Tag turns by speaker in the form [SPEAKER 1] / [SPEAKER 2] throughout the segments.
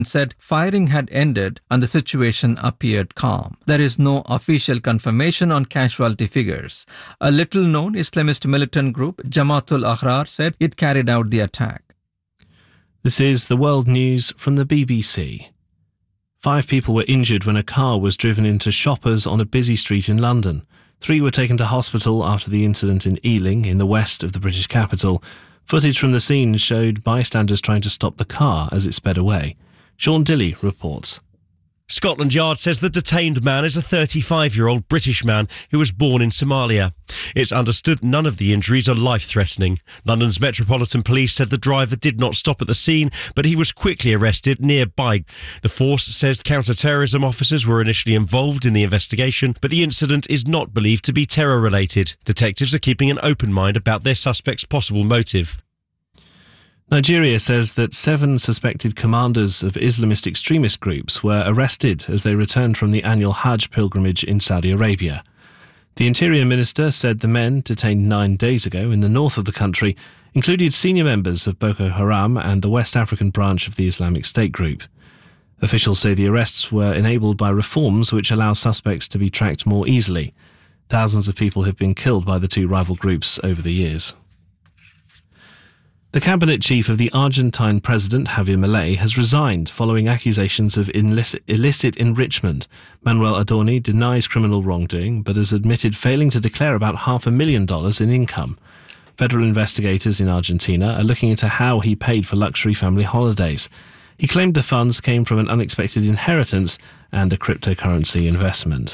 [SPEAKER 1] said firing had ended and the situation appeared calm. There is no official confirmation on casualty figures. A little-known Islamist militant group, Jamaat al-Ahrar, said it carried out the attack.
[SPEAKER 2] This is the World News from the BBC. 5 people were injured when a car was driven into shoppers on a busy street in London. 3 were taken to hospital after the incident in Ealing, in the west of the British capital. Footage from the scene showed bystanders trying to stop the car as it sped away. Sean Dilley reports.
[SPEAKER 3] Scotland Yard says the detained man is a 35-year-old British man who was born in Somalia. It's understood none of the injuries are life-threatening. London's Metropolitan Police said the driver did not stop at the scene, but he was quickly arrested nearby. The force says counter-terrorism officers were initially involved in the investigation, but the incident is not believed to be terror-related. Detectives are keeping an open mind about their suspect's possible motive.
[SPEAKER 2] Nigeria says that 7 suspected commanders of Islamist extremist groups were arrested as they returned from the annual Hajj pilgrimage in Saudi Arabia. The Interior Minister said the men, detained 9 days ago in the north of the country, included senior members of Boko Haram and the West African branch of the Islamic State group. Officials say the arrests were enabled by reforms which allow suspects to be tracked more easily. Thousands of people have been killed by the 2 rival groups over the years. The cabinet chief of the Argentine president, Javier Milei, has resigned following accusations of illicit enrichment. Manuel Adorni denies criminal wrongdoing, but has admitted failing to declare about $500,000 in income. Federal investigators in Argentina are looking into how he paid for luxury family holidays. He claimed the funds came from an unexpected inheritance and a cryptocurrency investment.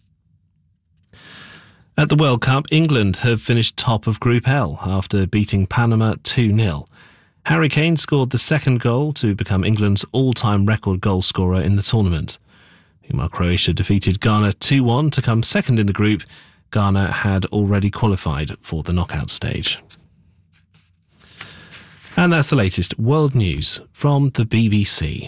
[SPEAKER 2] At the World Cup, England have finished top of Group L after beating Panama 2-0. Harry Kane scored the second goal to become England's all-time record goal scorer in the tournament. Meanwhile, Croatia defeated Ghana 2-1 to come second in the group. Ghana had already qualified for the knockout stage. And that's the latest world news from the BBC.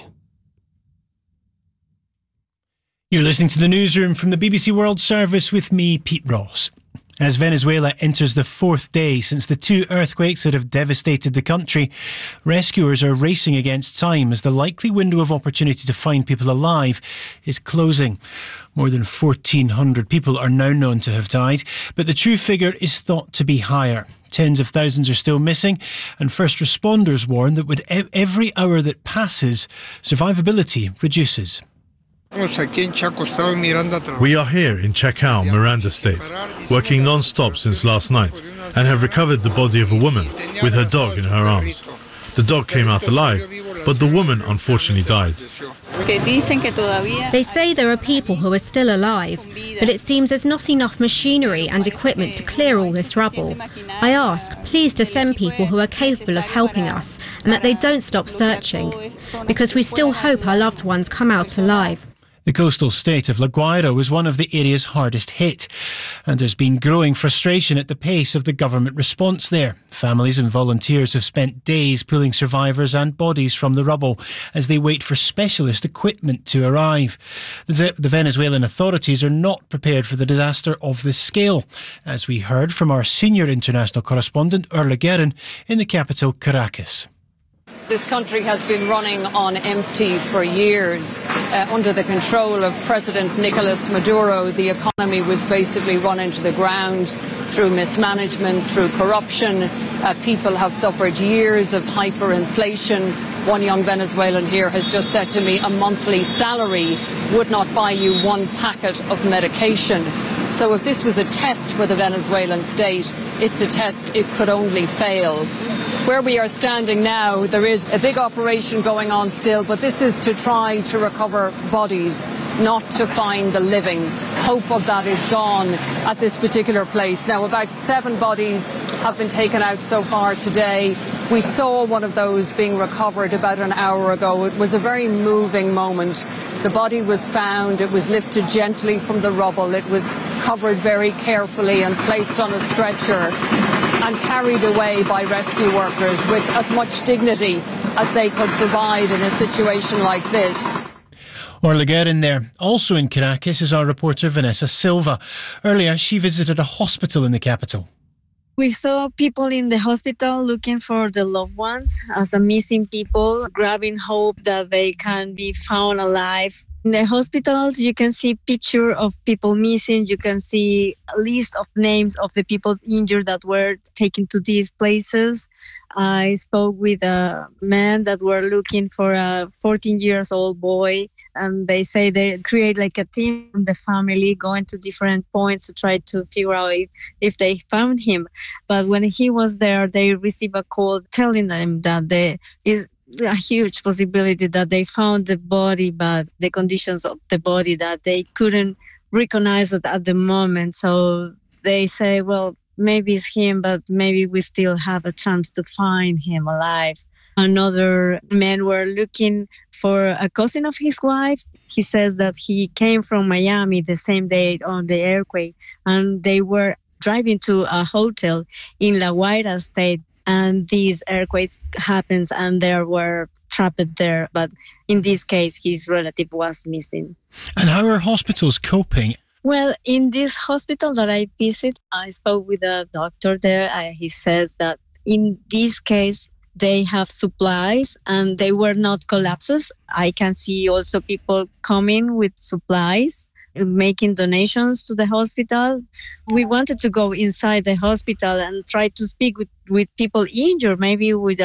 [SPEAKER 4] You're listening to the newsroom from the BBC World Service with me, Pete Ross. As Venezuela enters the 4th day since the 2 earthquakes that have devastated the country, rescuers are racing against time as the likely window of opportunity to find people alive is closing. More than 1,400 people are now known to have died, but the true figure is thought to be higher. Tens of thousands are still missing, and first responders warn that with every hour that passes, survivability reduces.
[SPEAKER 5] We are here in Chacao, Miranda State, working non-stop since last night, and have recovered the body of a woman with her dog in her arms. The dog came out alive, but the woman unfortunately died.
[SPEAKER 6] They say there are people who are still alive, but it seems there's not enough machinery and equipment to clear all this rubble. I ask, please, to send people who are capable of helping us, and that they don't stop searching, because we still hope our loved ones come out alive.
[SPEAKER 4] The coastal state of La Guaira was one of the areas hardest hit, and there's been growing frustration at the pace of the government response there. Families and volunteers have spent days pulling survivors and bodies from the rubble as they wait for specialist equipment to arrive. The Venezuelan authorities are not prepared for the disaster of this scale, as we heard from our senior international correspondent, Orla Guerin, in the capital, Caracas.
[SPEAKER 7] This country has been running on empty for years. Under the control of President Nicolas Maduro, the economy was basically run into the ground through mismanagement, through corruption. People have suffered years of hyperinflation. One young Venezuelan here has just said to me, a monthly salary would not buy you 1 packet of medication. So if this was a test for the Venezuelan state, it's a test it could only fail. Where we are standing now, there is a big operation going on still, but this is to try to recover bodies, not to find the living. Hope of that is gone at this particular place. Now, about 7 bodies have been taken out so far today. We saw one of those being recovered about an hour ago. It was a very moving moment. The body was found, it was lifted gently from the rubble, it was covered very carefully and placed on a stretcher and carried away by rescue workers with as much dignity as they could provide in a situation like this.
[SPEAKER 4] Orla Guerin there. Also in Caracas is our reporter Vanessa Silva. Earlier, she visited a hospital in the capital.
[SPEAKER 8] We saw people in the hospital looking for the loved ones as a missing people, grabbing hope that they can be found alive. In the hospitals, you can see picture of people missing. You can see a list of names of the people injured that were taken to these places. I spoke with a man that were looking for a 14-year-old boy. And they say they create like a team from the family going to different points to try to figure out if they found him. But when he was there, they received a call telling them that there is a huge possibility that they found the body, but the conditions of the body that they couldn't recognize it at the moment. So they say, well, maybe it's him, but maybe we still have a chance to find him alive. Another man were looking for a cousin of his wife. He says that he came from Miami the same day on the earthquake, and they were driving to a hotel in La Guaira state, and these earthquakes happens, and they were trapped there. But in this case, his relative was missing.
[SPEAKER 4] And how are hospitals coping?
[SPEAKER 8] Well, in this hospital that I visit, I spoke with a doctor there. He says that in this case, they have supplies and they were not collapses. I can see also people coming with supplies, making donations to the hospital. We wanted to go inside the hospital and try to speak with people injured, maybe with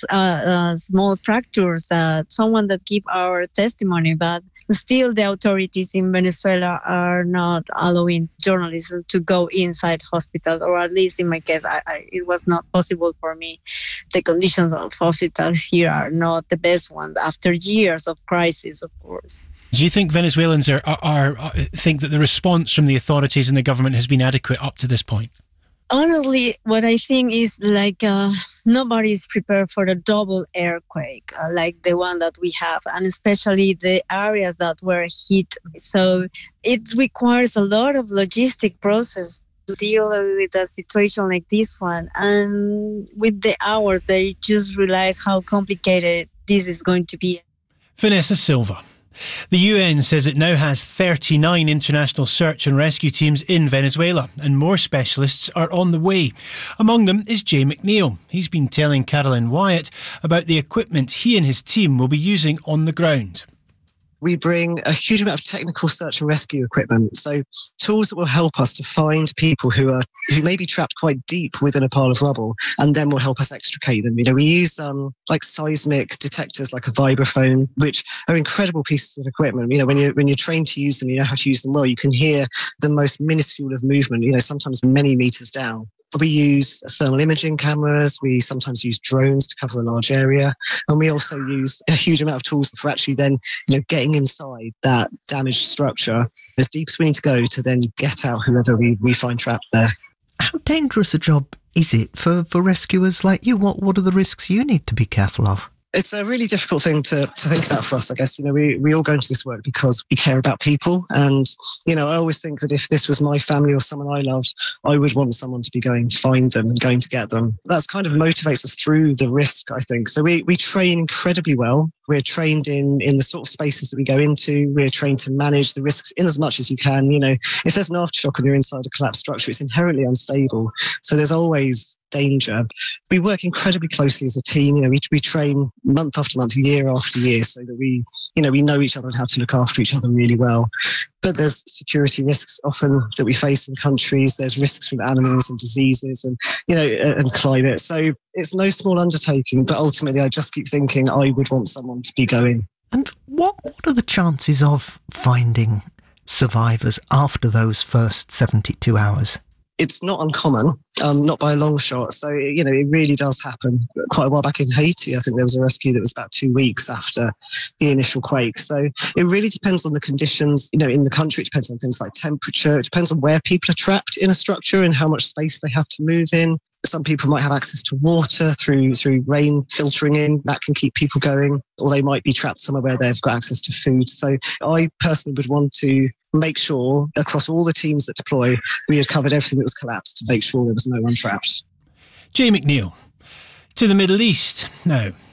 [SPEAKER 8] small fractures, someone that give our testimony. But still the authorities in Venezuela are not allowing journalists to go inside hospitals, or at least in my case, it was not possible for me. The conditions of hospitals here are not the best ones after years of crisis, of course.
[SPEAKER 4] Do you think Venezuelans think that the response from the authorities and the government has been adequate up to this point?
[SPEAKER 8] Honestly, what I think is like nobody is prepared for a double earthquake like the one that we have, and especially the areas that were hit. So it requires a lot of logistic process to deal with a situation like this one. And with the hours, they just realize how complicated this is going to be.
[SPEAKER 4] Vanessa Silva. The UN says it now has 39 international search and rescue teams in Venezuela, and more specialists are on the way. Among them is Jay McNeil. He's been telling Caroline Wyatt about the equipment he and his team will be using on the ground.
[SPEAKER 9] We bring a huge amount of technical search and rescue equipment, so tools that will help us to find people who may be trapped quite deep within a pile of rubble, and then will help us extricate them. We use like seismic detectors, like a vibraphone, which are incredible pieces of equipment. When you're trained to use them, you know how to use them well. You can hear the most minuscule of movement, sometimes many meters down. We use thermal imaging cameras. We sometimes use drones to cover a large area. And we also use a huge amount of tools for actually then, getting inside that damaged structure as deep as we need to go to then get out whoever we find trapped there.
[SPEAKER 10] How dangerous a job is it for rescuers like you? What are the risks you need to be careful of?
[SPEAKER 9] It's a really difficult thing to think about for us, I guess. We all go into this work because we care about people. And, I always think that if this was my family or someone I loved, I would want someone to be going to find them and going to get them. That's kind of motivates us through the risk, I think. So we train incredibly well. We're trained in the sort of spaces that we go into. We're trained to manage the risks in as much as you can. If there's an aftershock and you're inside a collapsed structure, it's inherently unstable. So there's always danger. We work incredibly closely as a team. We train month after month, year after year, so that we know each other and how to look after each other really well. But there's security risks often that we face in countries. There's risks from animals and diseases and climate. So it's no small undertaking, but ultimately I just keep thinking I would want someone to be going.
[SPEAKER 10] And what are the chances of finding survivors after those first 72 hours?
[SPEAKER 9] It's not uncommon, not by a long shot. So, it really does happen. Quite a while back in Haiti, I think there was a rescue that was about 2 weeks after the initial quake. So it really depends on the conditions, in the country. It depends on things like temperature. It depends on where people are trapped in a structure and how much space they have to move in. Some people might have access to water through rain filtering in. That can keep people going. Or they might be trapped somewhere where they've got access to food. So I personally would want to make sure across all the teams that deploy, we had covered everything that was collapsed to make sure there was no one trapped.
[SPEAKER 4] Jay McNeil. To the Middle East now.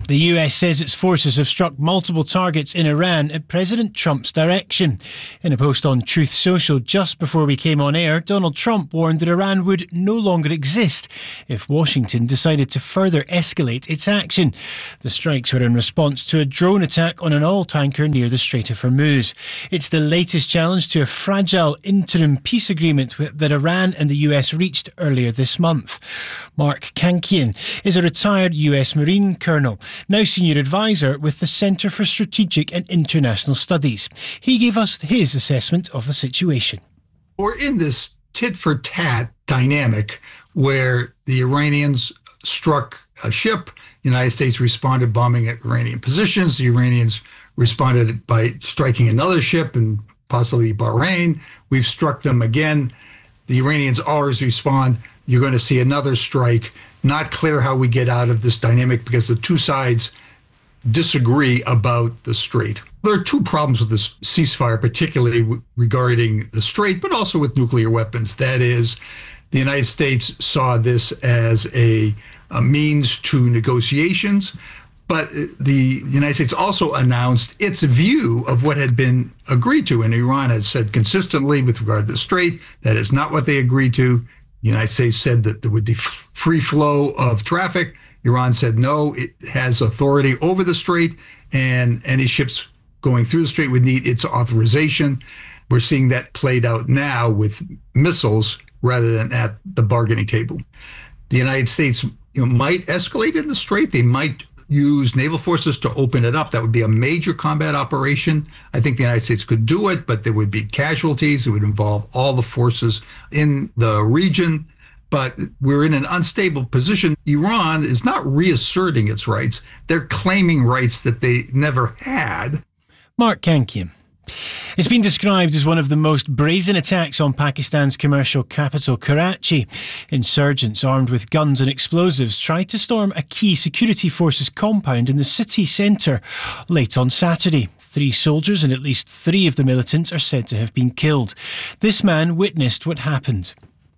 [SPEAKER 4] The US says its forces have struck multiple targets in Iran at President Trump's direction. In a post on Truth Social just before we came on air, Donald Trump warned that Iran would no longer exist if Washington decided to further escalate its action. The strikes were in response to a drone attack on an oil tanker near the Strait of Hormuz. It's the latest challenge to a fragile interim peace agreement that Iran and the US reached earlier this month. Mark Kankian is a retired US Marine colonel, now senior advisor with the Centre for Strategic and International Studies. He gave us his assessment of the situation.
[SPEAKER 11] We're in this tit-for-tat dynamic where the Iranians struck a ship, the United States responded bombing at Iranian positions, the Iranians responded by striking another ship and possibly Bahrain. We've struck them again. The Iranians always respond. You're going to see another strike. Not clear how we get out of this dynamic because the two sides disagree about the strait. There are two problems with this ceasefire, particularly regarding the strait, but also with nuclear weapons. That is, the United States saw this as a means to negotiations, but the United States also announced its view of what had been agreed to, and Iran has said consistently with regard to the strait, that is not what they agreed to. The United States said that there would be free flow of traffic. Iran said no, it has authority over the strait, and any ships going through the strait would need its authorization. We're seeing that played out now with missiles rather than at the bargaining table. The United States might escalate in the strait. They might use naval forces to open it up. That would be a major combat operation. I think the United States could do it, but there would be casualties. It would involve all the forces in the region. But we're in an unstable position. Iran is not reasserting its rights. They're claiming rights that they never had.
[SPEAKER 4] Mark Kankian. It's been described as one of the most brazen attacks on Pakistan's commercial capital, Karachi. Insurgents armed with guns and explosives tried to storm a key security forces compound in the city centre late on Saturday. 3 soldiers and at least 3 of the militants are said to have been killed. This man witnessed what happened.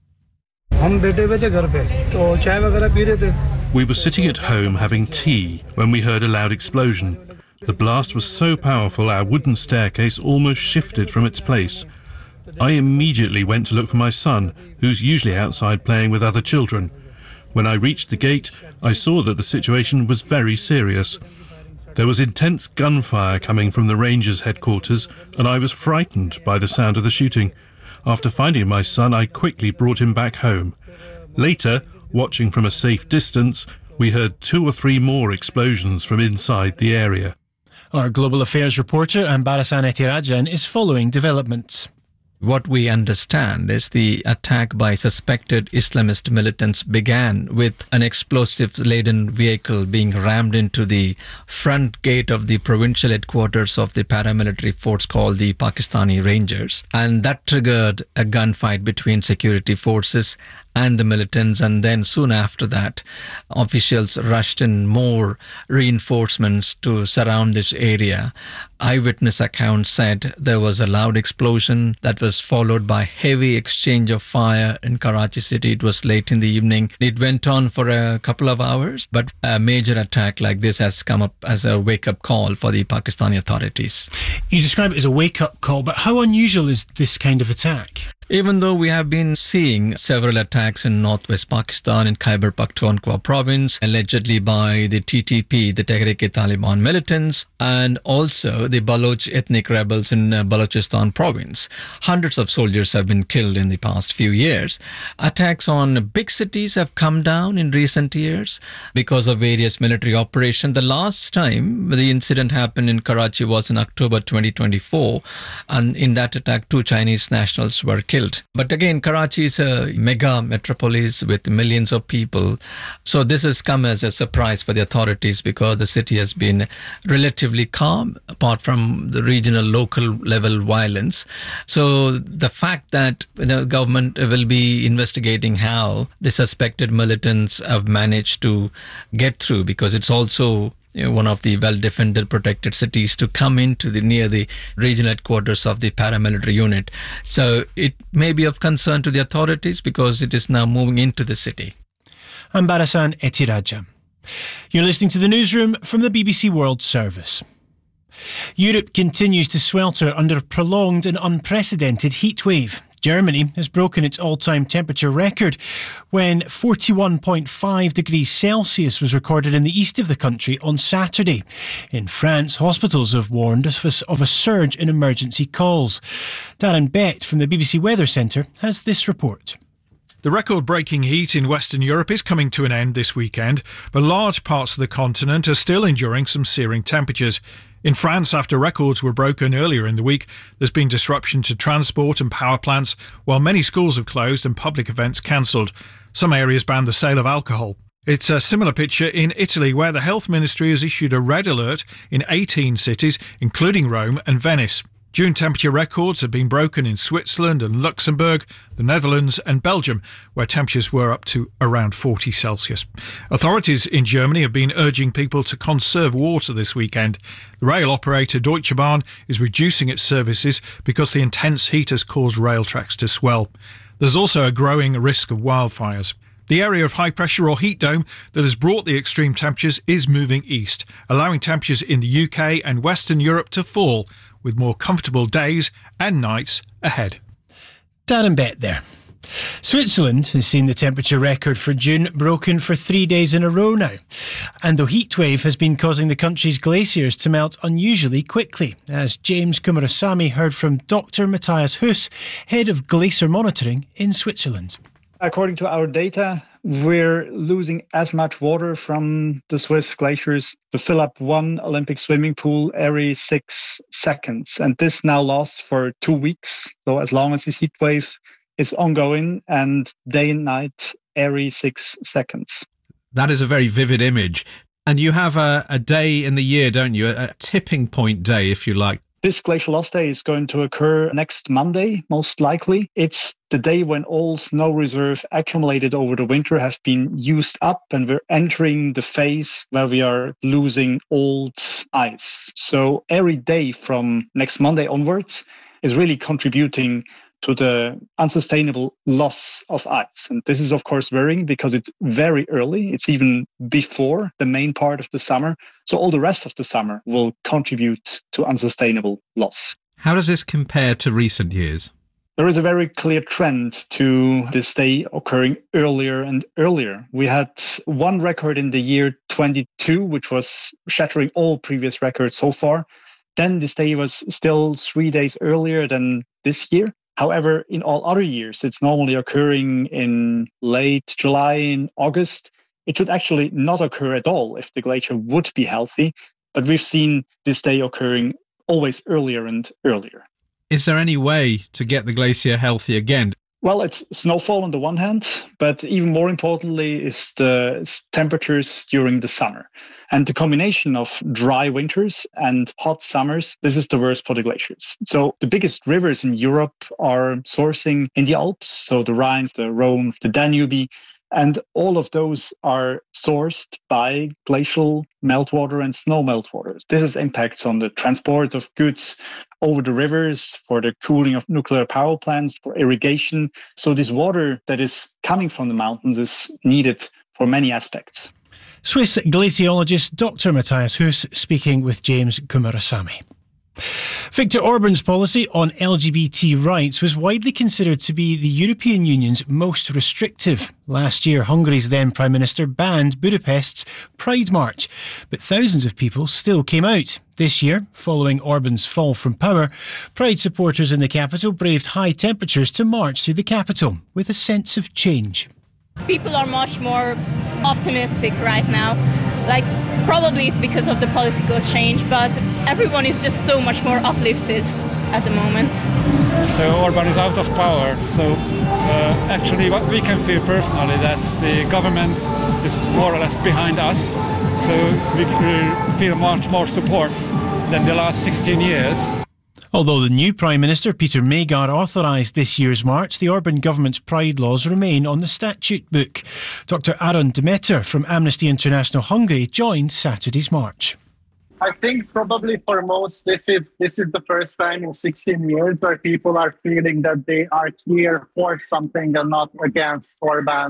[SPEAKER 12] We were sitting at home having tea when we heard a loud explosion. The blast was so powerful our wooden staircase almost shifted from its place. I immediately went to look for my son, who's usually outside playing with other children. When I reached the gate, I saw that the situation was very serious. There was intense gunfire coming from the Rangers headquarters, and I was frightened by the sound of the shooting. After finding my son, I quickly brought him back home. Later, watching from a safe distance, we heard 2 or 3 more explosions from inside the area.
[SPEAKER 4] Our Global Affairs reporter, Ambarasan Ethirajan, is following developments.
[SPEAKER 1] What we understand is the attack by suspected Islamist militants began with an explosives-laden vehicle being rammed into the front gate of the provincial headquarters of the paramilitary force called the Pakistani Rangers. And that triggered a gunfight between security forces and the militants, and then soon after that, officials rushed in more reinforcements to surround this area. Eyewitness accounts said there was a loud explosion that was followed by heavy exchange of fire in Karachi city. It was late in the evening. It went on for a couple of hours, but a major attack like this has come up as a wake-up call for the Pakistani authorities.
[SPEAKER 4] You describe it as a wake-up call, but how unusual is this kind of attack?
[SPEAKER 1] Even though we have been seeing several attacks in northwest Pakistan, in Khyber Pakhtunkhwa province, allegedly by the TTP, the Tehrik-e-Taliban militants, and also the Baloch ethnic rebels in Balochistan province. Hundreds of soldiers have been killed in the past few years. Attacks on big cities have come down in recent years because of various military operations. The last time the incident happened in Karachi was in October 2024, and in that attack 2 Chinese nationals were killed. But again, Karachi is a mega metropolis with millions of people. So this has come as a surprise for the authorities because the city has been relatively calm, apart from the regional, local level violence. So the fact that the government will be investigating how the suspected militants have managed to get through, because it's also one of the well-defended, protected cities, to come into near the regional headquarters of the paramilitary unit. So it may be of concern to the authorities because it is now moving into the city.
[SPEAKER 4] Ambarasan Ethirajan. You're listening to the newsroom from the BBC World Service. Europe continues to swelter under a prolonged and unprecedented heatwave. Germany has broken its all-time temperature record when 41.5 degrees Celsius was recorded in the east of the country on Saturday. In France, hospitals have warned of a surge in emergency calls. Darren Bett from the BBC Weather Centre has this report.
[SPEAKER 13] The record-breaking heat in Western Europe is coming to an end this weekend, but large parts of the continent are still enduring some searing temperatures. In France, after records were broken earlier in the week, there's been disruption to transport and power plants, while many schools have closed and public events cancelled. Some areas banned the sale of alcohol. It's a similar picture in Italy, where the Health Ministry has issued a red alert in 18 cities, including Rome and Venice. June temperature records have been broken in Switzerland and Luxembourg, the Netherlands and Belgium, where temperatures were up to around 40 Celsius. Authorities in Germany have been urging people to conserve water this weekend. The rail operator Deutsche Bahn is reducing its services because the intense heat has caused rail tracks to swell. There's also a growing risk of wildfires. The area of high pressure or heat dome that has brought the extreme temperatures is moving east, allowing temperatures in the UK and Western Europe to fall, with more comfortable days and nights ahead.
[SPEAKER 4] Darren Bett there. Switzerland has seen the temperature record for June broken for 3 days in a row now. And the heatwave has been causing the country's glaciers to melt unusually quickly, as James Kumarasamy heard from Dr. Matthias Huss, head of glacier monitoring in Switzerland.
[SPEAKER 14] According to our data, we're losing as much water from the Swiss glaciers to fill up one Olympic swimming pool every 6 seconds. And this now lasts for 2 weeks. So as long as this heat wave is ongoing, and day and night every 6 seconds.
[SPEAKER 15] That is a very vivid image. And you have a day in the year, don't you? A tipping point day, if you like.
[SPEAKER 14] This glacial loss day is going to occur next Monday, most likely. It's the day when all snow reserve accumulated over the winter have been used up, and we're entering the phase where we are losing old ice. So every day from next Monday onwards is really contributing to the unsustainable loss of ice. And this is, of course, worrying because it's very early. It's even before the main part of the summer. So all the rest of the summer will contribute to unsustainable loss.
[SPEAKER 15] How does this compare to recent years?
[SPEAKER 14] There is a very clear trend to this day occurring earlier and earlier. We had one record in the year 22, which was shattering all previous records so far. Then this day was still 3 days earlier than this year. However, in all other years, it's normally occurring in late July and August. It should actually not occur at all if the glacier would be healthy, but we've seen this day occurring always earlier and earlier.
[SPEAKER 15] Is there any way to get the glacier healthy again?
[SPEAKER 14] Well, it's snowfall on the one hand, but even more importantly is the temperatures during the summer. And the combination of dry winters and hot summers, this is the worst for the glaciers. So the biggest rivers in Europe are sourcing in the Alps, so the Rhine, the Rhone, the Danube, and all of those are sourced by glacial meltwater and snow meltwater. This has impacts on the transport of goods over the rivers, for the cooling of nuclear power plants, for irrigation. So this water that is coming from the mountains is needed for many aspects.
[SPEAKER 4] Swiss glaciologist Dr. Matthias Huss speaking with James Kumarasamy. Viktor Orban's policy on LGBT rights was widely considered to be the European Union's most restrictive. Last year, Hungary's then Prime Minister banned Budapest's Pride March, but thousands of people still came out. This year, following Orban's fall from power, Pride supporters in the capital braved high temperatures to march through the capital with a sense of change.
[SPEAKER 16] People are much more optimistic right now. Probably it's because of the political change, but everyone is just so much more uplifted at the moment.
[SPEAKER 17] So Orban is out of power. So actually what we can feel personally that the government is more or less behind us. So we feel much more support than the last 16 years.
[SPEAKER 4] Although the new Prime Minister, Peter Magyar, authorised this year's march, the Orban government's Pride laws remain on the statute book. Dr. Aaron Demeter from Amnesty International Hungary joined Saturday's march.
[SPEAKER 18] I think probably for most, this is the first time in 16 years where people are feeling that they are clear for something and not against Orban.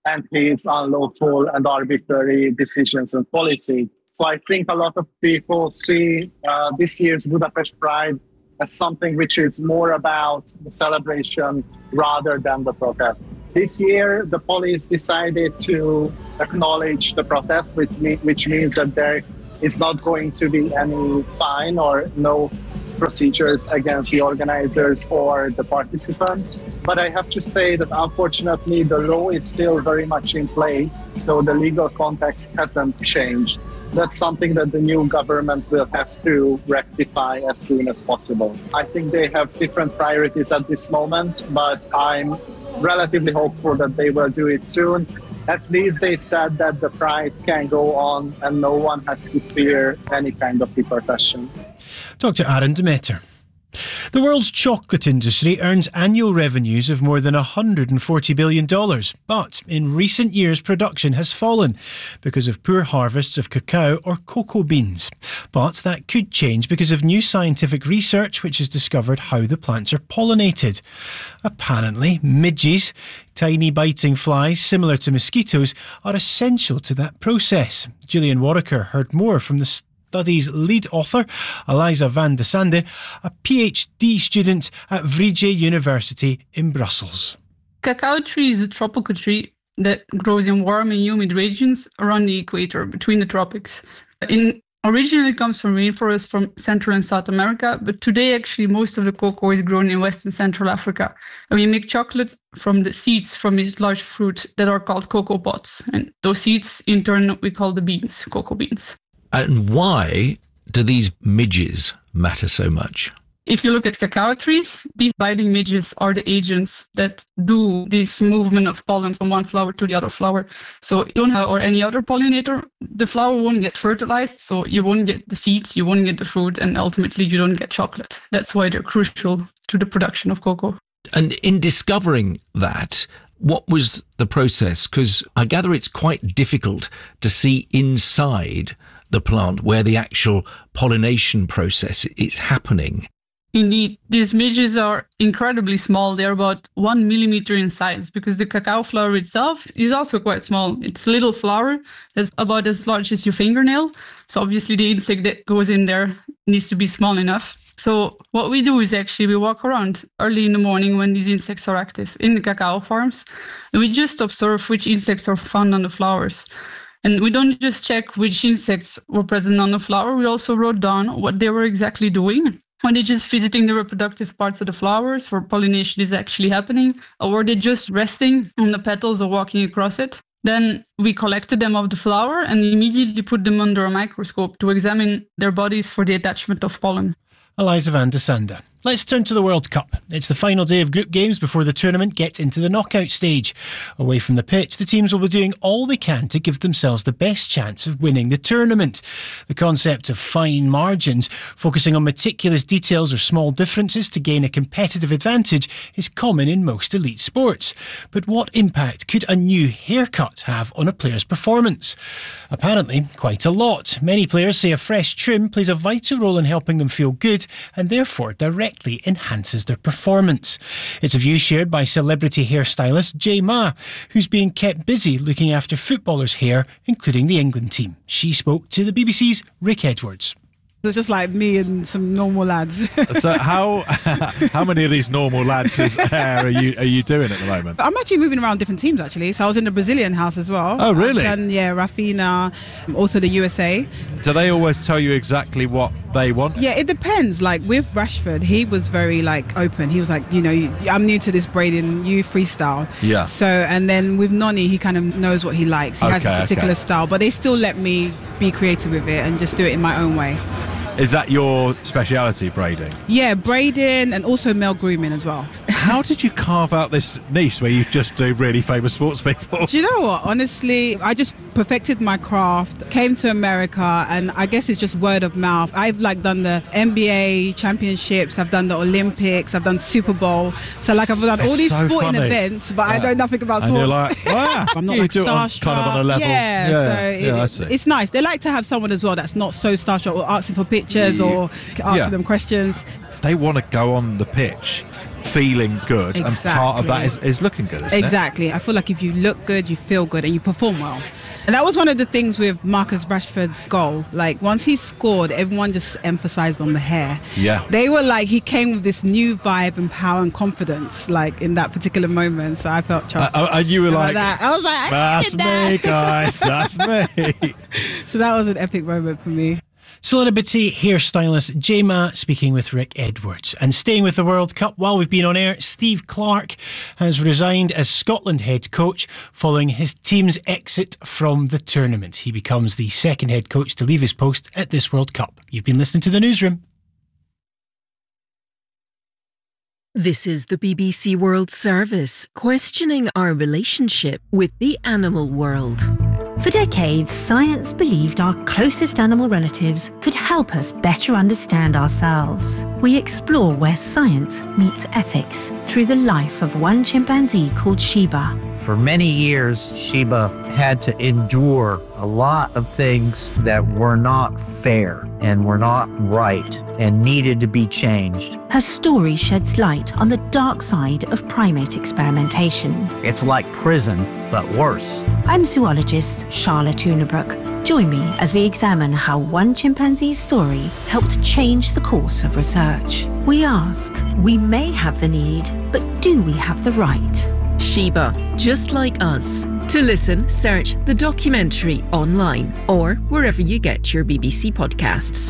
[SPEAKER 18] and his unlawful and arbitrary decisions and policy. So I think a lot of people see this year's Budapest Pride as something which is more about the celebration rather than the protest. This year, the police decided to acknowledge the protest, which means that there is not going to be any fine or no procedures against the organizers or the participants. But I have to say that unfortunately the law is still very much in place, so the legal context hasn't changed. That's something that the new government will have to rectify as soon as possible. I think they have different priorities at this moment, but I'm relatively hopeful that they will do it soon. At least they said that the Pride can go on and no one has to fear any kind of repercussion.
[SPEAKER 4] Dr. Aaron Demeter. The world's chocolate industry earns annual revenues of more than $140 billion, but in recent years production has fallen because of poor harvests of cacao or cocoa beans. But that could change because of new scientific research which has discovered how the plants are pollinated. Apparently, midges, tiny biting flies similar to mosquitoes, are essential to that process. Julian Warwicker heard more from the study's lead author, Eliza van de Sande, a PhD student at Vrije University in Brussels.
[SPEAKER 19] Cacao tree is a tropical tree that grows in warm and humid regions around the equator, between the tropics. Originally it comes from rainforests from Central and South America, but today actually most of the cocoa is grown in West and Central Africa. And we make chocolate from the seeds from this large fruit that are called cocoa pods. And those seeds, in turn, we call the beans, cocoa beans.
[SPEAKER 20] And why do these midges matter so much?
[SPEAKER 19] If you look at cacao trees, these biting midges are the agents that do this movement of pollen from one flower to the other flower. So you don't have, or any other pollinator, the flower won't get fertilized, so you won't get the seeds, you won't get the fruit, and ultimately you don't get chocolate. That's why they're crucial to the production of cocoa.
[SPEAKER 20] And in discovering that, what was the process? Because I gather it's quite difficult to see inside the plant where the actual pollination process is happening.
[SPEAKER 19] Indeed, these midges are incredibly small. They're about 1 millimeter in size because the cacao flower itself is also quite small. It's a little flower that's about as large as your fingernail. So obviously the insect that goes in there needs to be small enough. So what we do is actually we walk around early in the morning when these insects are active in the cacao farms, and we just observe which insects are found on the flowers. And we don't just check which insects were present on the flower, we also wrote down what they were exactly doing. Were they just visiting the reproductive parts of the flowers where pollination is actually happening? Or were they just resting on the petals or walking across it? Then we collected them off the flower and immediately put them under a microscope to examine their bodies for the attachment of pollen.
[SPEAKER 4] Eliza van de Sande. Let's turn to the World Cup. It's the final day of group games before the tournament gets into the knockout stage. Away from the pitch, the teams will be doing all they can to give themselves the best chance of winning the tournament. The concept of fine margins, focusing on meticulous details or small differences to gain a competitive advantage, is common in most elite sports. But what impact could a new haircut have on a player's performance? Apparently, quite a lot. Many players say a fresh trim plays a vital role in helping them feel good and therefore directly enhances their performance. It's a view shared by celebrity hairstylist Jay Ma, who's being kept busy looking after footballers' hair, including the England team. She spoke to the BBC's Rick Edwards.
[SPEAKER 21] It's just like me and some normal lads.
[SPEAKER 15] So how many of these normal lads' hair are you doing at the moment?
[SPEAKER 21] I'm actually moving around different teams actually. So I was in the Brazilian house as well.
[SPEAKER 15] Oh really?
[SPEAKER 21] And yeah, Rafinha, also the USA.
[SPEAKER 15] Do they always tell you exactly what they want?
[SPEAKER 21] Yeah, it depends. Like with Rashford, he was very open. He was like, I'm new to this braiding, you freestyle.
[SPEAKER 15] Yeah.
[SPEAKER 21] So and then with Noni, he kind of knows what he likes. He has a particular style, but they still let me be creative with it and just do it in my own way.
[SPEAKER 15] Is that your speciality, braiding?
[SPEAKER 21] Yeah, braiding and also male grooming as well.
[SPEAKER 15] How did you carve out this niche where you just do really famous sports people?
[SPEAKER 21] Do you know what? Honestly, I just perfected my craft, came to America, and I guess it's just word of mouth. I've done the NBA championships, I've done the Olympics, I've done Super Bowl. So I've done all these sporting events, but I know nothing about sports.
[SPEAKER 15] And you're like, wow.
[SPEAKER 21] I'm not
[SPEAKER 15] starstruck. Kind of on a level.
[SPEAKER 21] I see. It's nice. They like to have someone as well that's not so starstruck or asking for pictures or answer them questions.
[SPEAKER 15] If they want to go on the pitch, feeling good, and part of that is looking good, isn't it?
[SPEAKER 21] Exactly. I feel like if you look good, you feel good, and you perform well. And that was one of the things with Marcus Rashford's goal. Like, once he scored, everyone just emphasised on the hair.
[SPEAKER 15] Yeah.
[SPEAKER 21] They were like, he came with this new vibe and power and confidence, like, in that particular moment. So I felt chuffed.
[SPEAKER 15] And you were like,
[SPEAKER 21] that. I was like,
[SPEAKER 15] that's me, guys, that's me.
[SPEAKER 21] So that was an epic moment for me.
[SPEAKER 4] Celebrity hairstylist Jema speaking with Rick Edwards. And staying with the World Cup while we've been on air, Steve Clarke has resigned as Scotland head coach following his team's exit from the tournament. He becomes the second head coach to leave his post at this World Cup. You've been listening to The Newsroom.
[SPEAKER 3] This is the BBC World Service, questioning our relationship with the animal world.
[SPEAKER 22] For decades, science believed our closest animal relatives could help us better understand ourselves. We explore where science meets ethics through the life of one chimpanzee called Sheba.
[SPEAKER 23] For many years, Sheba had to endure a lot of things that were not fair and were not right and needed to be changed.
[SPEAKER 22] Her story sheds light on the dark side of primate experimentation.
[SPEAKER 23] It's like prison, but worse.
[SPEAKER 22] I'm zoologist Charlotte Unabrook. Join me as we examine how one chimpanzee's story helped change the course of research. We ask, we may have the need, but do we have the right?
[SPEAKER 3] Sheba, just like us. To listen, search the documentary online or wherever you get your BBC podcasts.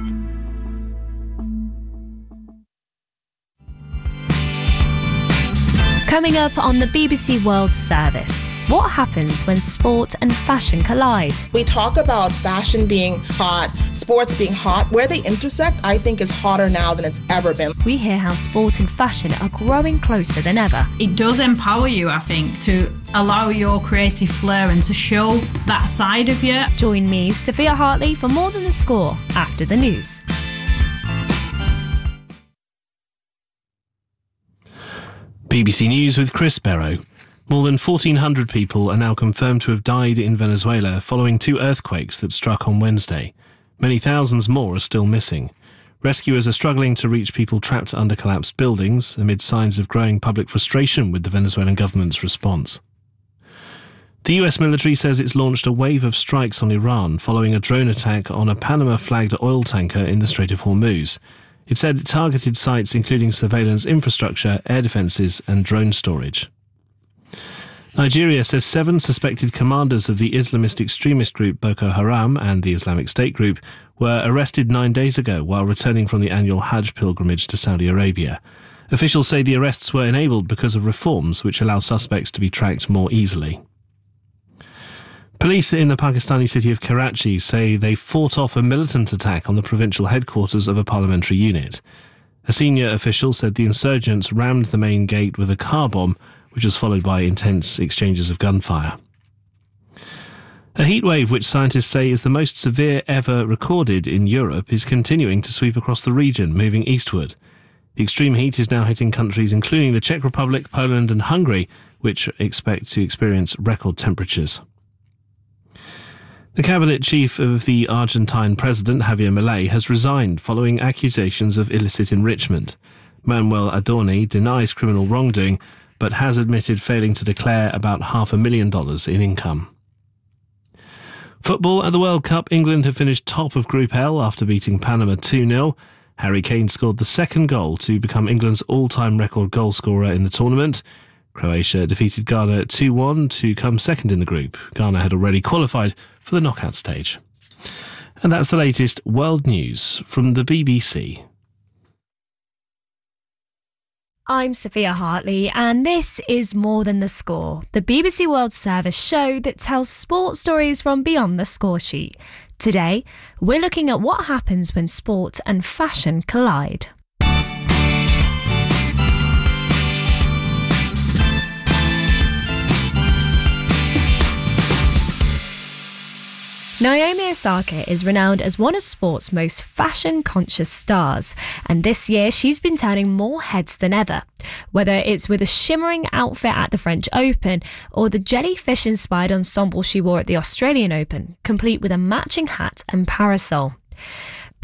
[SPEAKER 24] Coming up on the BBC World Service, what happens when sport and fashion collide?
[SPEAKER 25] We talk about fashion being hot, sports being hot. Where they intersect, I think, is hotter now than it's ever been.
[SPEAKER 24] We hear how sport and fashion are growing closer than ever.
[SPEAKER 26] It does empower you, I think, to allow your creative flair and to show that side of you.
[SPEAKER 24] Join me, Sophia Hartley, for More Than the Score after the news.
[SPEAKER 2] BBC News with Chris Barrow. More than 1,400 people are now confirmed to have died in Venezuela following two earthquakes that struck on Wednesday. Many thousands more are still missing. Rescuers are struggling to reach people trapped under collapsed buildings amid signs of growing public frustration with the Venezuelan government's response. The US military says it's launched a wave of strikes on Iran following a drone attack on a Panama-flagged oil tanker in the Strait of Hormuz. It said it targeted sites including surveillance infrastructure, air defences and drone storage. Nigeria says 7 suspected commanders of the Islamist extremist group Boko Haram and the Islamic State group were arrested 9 days ago while returning from the annual Hajj pilgrimage to Saudi Arabia. Officials say the arrests were enabled because of reforms which allow suspects to be tracked more easily. Police in the Pakistani city of Karachi say they fought off a militant attack on the provincial headquarters of a parliamentary unit. A senior official said the insurgents rammed the main gate with a car bomb, which was followed by intense exchanges of gunfire. A heatwave, which scientists say is the most severe ever recorded in Europe, is continuing to sweep across the region, moving eastward. The extreme heat is now hitting countries including the Czech Republic, Poland and Hungary, which expect to experience record temperatures. The cabinet chief of the Argentine president, Javier Milei, has resigned following accusations of illicit enrichment. Manuel Adorni denies criminal wrongdoing, but has admitted failing to declare about $500,000 in income. Football at the World Cup, England have finished top of Group L after beating Panama 2-0. Harry Kane scored the second goal to become England's all-time record goal scorer in the tournament. Croatia defeated Ghana 2-1 to come second in the group. Ghana had already qualified for the knockout stage. And that's the latest world news from the BBC.
[SPEAKER 24] I'm Sophia Hartley, and this is More Than the Score, the BBC World Service show that tells sports stories from beyond the score sheet. Today, we're looking at what happens when sport and fashion collide. Naomi Osaka is renowned as one of sport's most fashion-conscious stars, and this year she's been turning more heads than ever. Whether it's with a shimmering outfit at the French Open or the jellyfish-inspired ensemble she wore at the Australian Open, complete with a matching hat and parasol.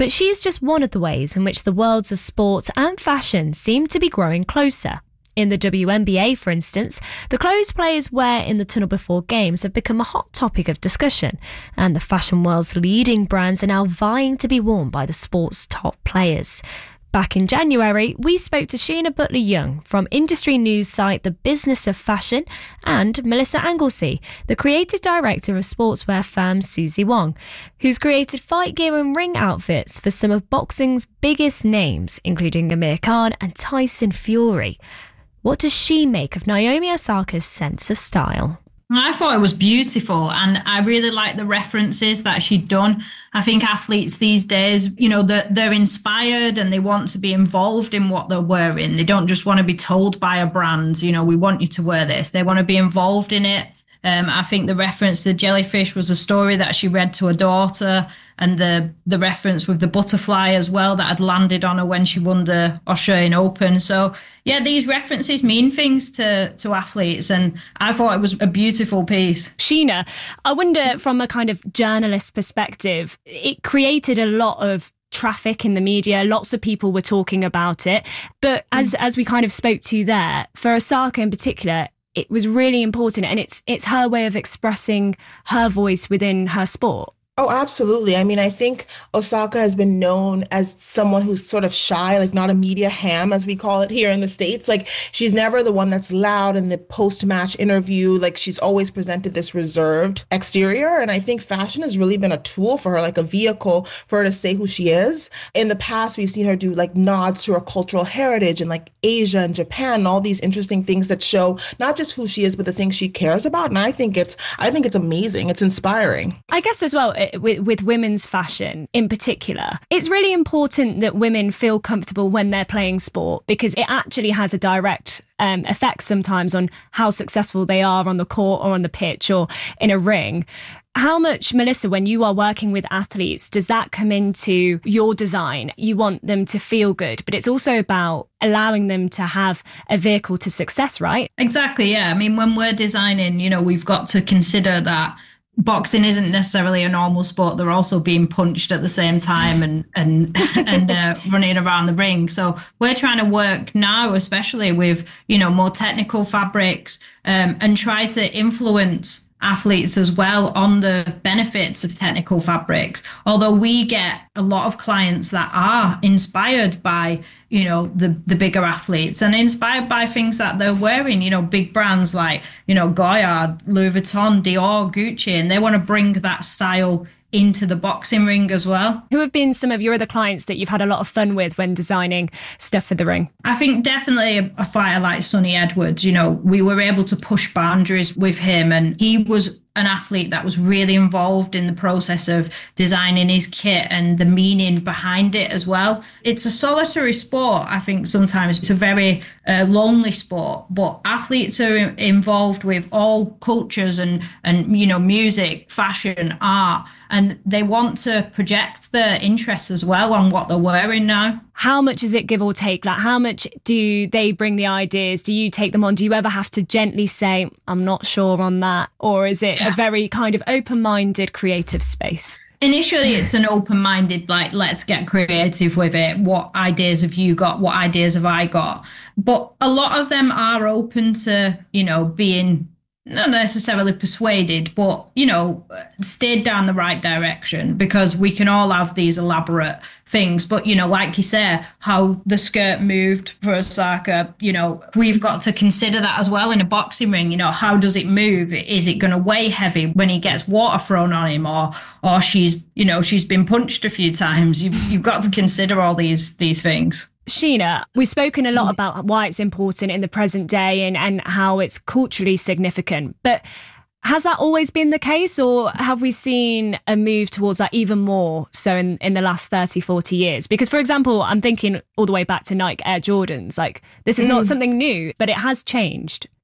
[SPEAKER 24] But she's just one of the ways in which the worlds of sport and fashion seem to be growing closer. In the WNBA, for instance, the clothes players wear in the tunnel before games have become a hot topic of discussion, and the fashion world's leading brands are now vying to be worn by the sport's top players. Back in January, we spoke to Sheena Butler-Young from industry news site The Business of Fashion and Melissa Anglesey, the creative director of sportswear firm Susie Wong, who's created fight gear and ring outfits for some of boxing's biggest names, including Amir Khan and Tyson Fury. What does she make of Naomi Osaka's sense of style?
[SPEAKER 26] I thought it was beautiful, and I really like the references that she'd done. I think athletes these days, they're inspired and they want to be involved in what they're wearing. They don't just want to be told by a brand, we want you to wear this. They want to be involved in it. I think the reference to jellyfish was a story that she read to her daughter, and the reference with the butterfly as well that had landed on her when she won the Australian Open. So, yeah, these references mean things to athletes, and I thought it was a beautiful piece.
[SPEAKER 24] Sheena, I wonder from a kind of journalist perspective, it created a lot of traffic in the media. Lots of people were talking about it. But as we kind of spoke to there, for Osaka in particular, it was really important, and it's her way of expressing her voice within her sport.
[SPEAKER 25] Oh, absolutely. I mean, I think Osaka has been known as someone who's sort of shy, like not a media ham, as we call it here in the States. Like, she's never the one that's loud in the post-match interview. Like, she's always presented this reserved exterior. And I think fashion has really been a tool for her, like a vehicle for her to say who she is. In the past, we've seen her do like nods to her cultural heritage and like Asia and Japan and all these interesting things that show not just who she is, but the things she cares about. And I think it's amazing. It's inspiring.
[SPEAKER 24] I guess as well, with women's fashion in particular, it's really important that women feel comfortable when they're playing sport, because it actually has a direct effect sometimes on how successful they are on the court or on the pitch or in a ring. How much, Melissa, when you are working with athletes, does that come into your design? You want them to feel good, but it's also about allowing them to have a vehicle to success, right?
[SPEAKER 26] Exactly, yeah. I mean, when we're designing, we've got to consider that boxing isn't necessarily a normal sport. They're also being punched at the same time and running around the ring. So we're trying to work now, especially with, more technical fabrics, and try to influence athletes as well on the benefits of technical fabrics. Although we get a lot of clients that are inspired by, the bigger athletes and inspired by things that they're wearing, big brands like, Goyard, Louis Vuitton, Dior, Gucci, and they want to bring that style into the boxing ring as well.
[SPEAKER 24] Who have been some of your other clients that you've had a lot of fun with when designing stuff for the ring?
[SPEAKER 26] I think definitely a fighter like Sonny Edwards. We were able to push boundaries with him, and he was an athlete that was really involved in the process of designing his kit and the meaning behind it as well. It's a solitary sport. I think sometimes it's a very lonely sport, but athletes are involved with all cultures and music, fashion, art, and they want to project their interests as well on what they're wearing now.
[SPEAKER 24] How much is it give or take? Like, how much do they bring the ideas? Do you take them on? Do you ever have to gently say, I'm not sure on that? Or is it a very kind of open-minded creative space?
[SPEAKER 26] Initially, it's an open-minded, like, let's get creative with it. What ideas have you got? What ideas have I got? But a lot of them are open to, being not necessarily persuaded, but, steered down the right direction, because we can all have these elaborate things. But, like you say, how the skirt moved for Osaka, we've got to consider that as well in a boxing ring. How does it move? Is it going to weigh heavy when he gets water thrown on him, or she's been punched a few times? You've got to consider all these things.
[SPEAKER 24] Sheena, we've spoken a lot about why it's important in the present day and how it's culturally significant, but has that always been the case, or have we seen a move towards that even more so in the last 30, 40 years? Because, for example, I'm thinking all the way back to Nike Air Jordans. Like, this is not something new, but it has changed.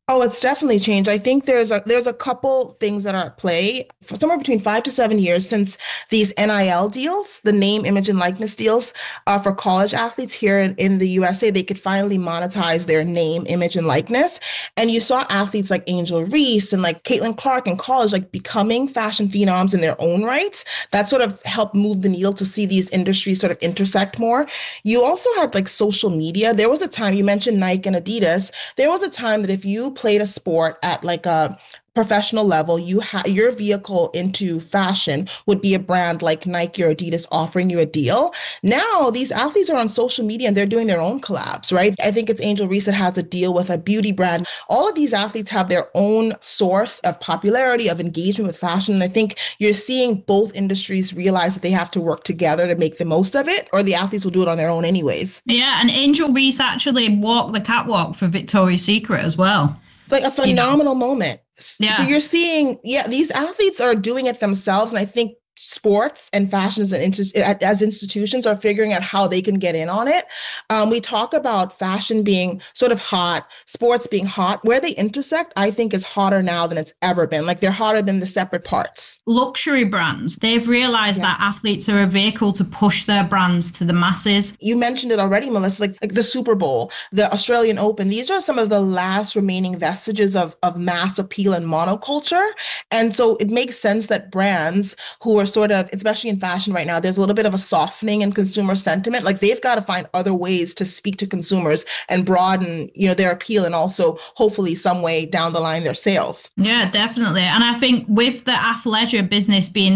[SPEAKER 25] Oh, it's definitely changed. I think there's a couple things that are at play. For somewhere between 5 to 7 years since these NIL deals, the name, image, and likeness deals for college athletes here in the USA, they could finally monetize their name, image, and likeness. And you saw athletes like Angel Reese and like Caitlin Clark in college, like becoming fashion phenoms in their own rights. That sort of helped move the needle to see these industries sort of intersect more. You also had like social media. There was a time, you mentioned Nike and Adidas. There was a time that if you played a sport at like a professional level, your vehicle into fashion would be a brand like Nike or Adidas offering you a deal. Now these athletes are on social media and they're doing their own collabs, right? I think it's Angel Reese that has a deal with a beauty brand. All of these athletes have their own source of popularity, of engagement with fashion. And I think you're seeing both industries realize that they have to work together to make the most of it, or the athletes will do it on their own anyways.
[SPEAKER 26] Yeah, and Angel Reese actually walked the catwalk for Victoria's Secret as well.
[SPEAKER 25] Like a phenomenal moment.
[SPEAKER 26] Yeah.
[SPEAKER 25] So you're seeing, these athletes are doing it themselves. And I think sports and fashion as institutions are figuring out how they can get in on it. We talk about fashion being sort of hot, sports being hot. Where they intersect, I think, is hotter now than it's ever been. Like they're hotter than the separate parts.
[SPEAKER 26] Luxury brands, they've realized that athletes are a vehicle to push their brands to the masses.
[SPEAKER 25] You mentioned it already, Melissa, like the Super Bowl, the Australian Open. These are some of the last remaining vestiges of mass appeal and monoculture. And so it makes sense that brands who are sort of, especially in fashion right now, there's a little bit of a softening in consumer sentiment. Like they've got to find other ways to speak to consumers and broaden, their appeal, and also hopefully some way down the line their sales.
[SPEAKER 26] Yeah, definitely. And I think with the athleisure business being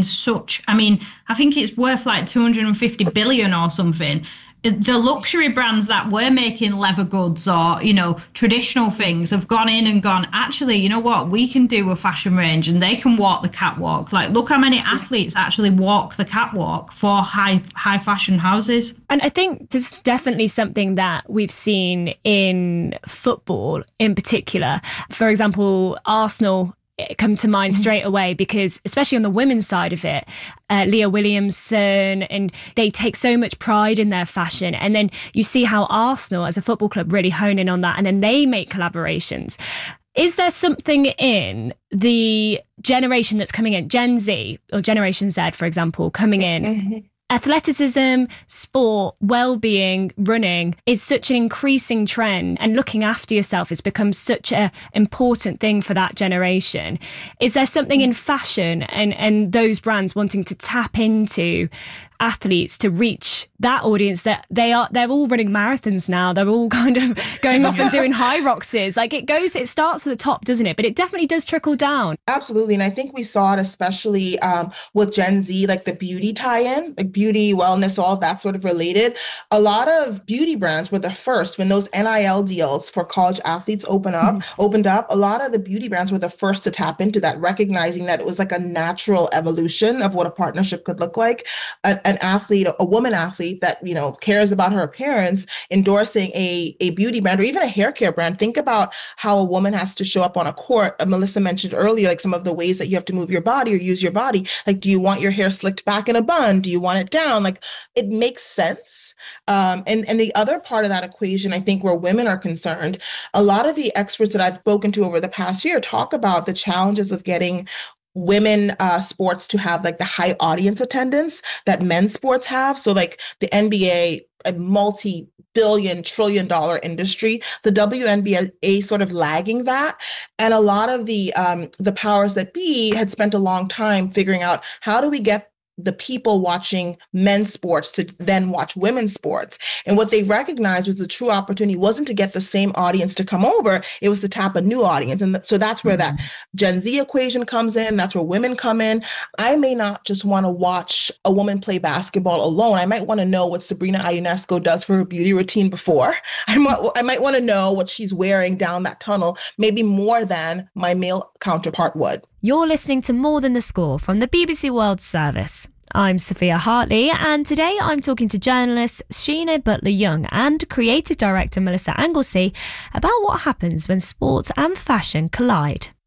[SPEAKER 26] I think it's worth like 250 billion or something. The luxury brands that were making leather goods or, traditional things have gone in and gone, actually, you know what, we can do a fashion range and they can walk the catwalk. Like, look how many athletes actually walk the catwalk for high fashion houses.
[SPEAKER 24] And I think this is definitely something that we've seen in football in particular. For example, Arsenal come to mind straight away, because especially on the women's side of it, Leah Williamson, and they take so much pride in their fashion. And then you see how Arsenal as a football club really hone in on that, and then they make collaborations. Is there something in the generation that's coming in, Gen Z or Generation Z, for example, coming in? Athleticism, sport, well-being, running is such an increasing trend, and looking after yourself has become such an important thing for that generation. Is there something in fashion and those brands wanting to tap into athletes to reach that audience that they're all running marathons now? They're all kind of going off and doing high roxes. Like it starts at the top, doesn't it? But it definitely does trickle down.
[SPEAKER 25] Absolutely. And I think we saw it especially with Gen Z, like the beauty tie-in, like beauty, wellness, all of that sort of related. A lot of beauty brands were the first when those NIL deals for college athletes opened up. A lot of the beauty brands were the first to tap into that, recognizing that it was like a natural evolution of what a partnership could look like. An athlete, a woman athlete that, cares about her appearance, endorsing a beauty brand or even a hair care brand. Think about how a woman has to show up on a court. Melissa mentioned earlier, like some of the ways that you have to move your body or use your body. Like, do you want your hair slicked back in a bun? Do you want it down? Like, it makes sense. And the other part of that equation, I think, where women are concerned, a lot of the experts that I've spoken to over the past year talk about the challenges of getting women sports to have like the high audience attendance that men's sports have. So like the NBA, a multi-billion, trillion-dollar industry, the WNBA sort of lagging that. And a lot of the powers that be had spent a long time figuring out, how do we get the people watching men's sports to then watch women's sports? And what they recognized was the true opportunity wasn't to get the same audience to come over, it was to tap a new audience. And so that's where that Gen Z equation comes in. That's where women come in. I may not just want to watch a woman play basketball alone. I might want to know what Sabrina Ionescu does for her beauty routine before. I might want to know what she's wearing down that tunnel, maybe more than my male counterpart would.
[SPEAKER 24] You're listening to More Than the Score from the BBC World Service. I'm Sophia Hartley, and today I'm talking to journalist Sheena Butler-Young and creative director Melissa Anglesey about what happens when sport and fashion collide.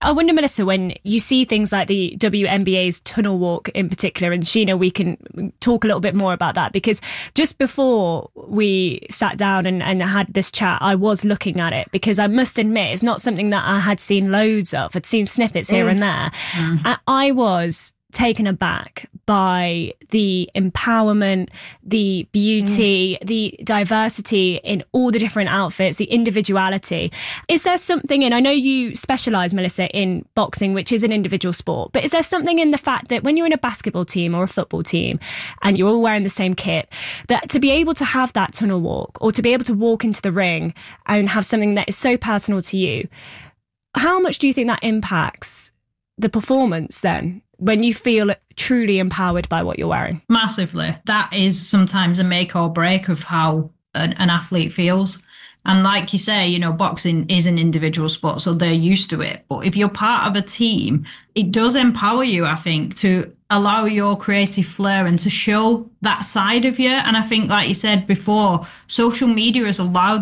[SPEAKER 24] I wonder, Melissa, when you see things like the WNBA's tunnel walk in particular, and Sheena, we can talk a little bit more about that, because just before we sat down and had this chat, I was looking at it, because I must admit it's not something that I had seen loads of. I'd seen snippets here and there. And I was taken aback by the empowerment, the beauty, the diversity in all the different outfits, the individuality. Is there something in, I know you specialise, Melissa, in boxing, which is an individual sport, but is there something in the fact that when you're in a basketball team or a football team and you're all wearing the same kit, that to be able to have that tunnel walk, or to be able to walk into the ring and have something that is so personal to you, how much do you think that impacts the performance then, when you feel truly empowered by what you're wearing?
[SPEAKER 26] Massively. That is sometimes a make or break of how an athlete feels. And like you say, you know, boxing is an individual sport, so they're used to it. But if you're part of a team, it does empower you, I think, to allow your creative flair and to show that side of you. And I think, like you said before, social media has allowed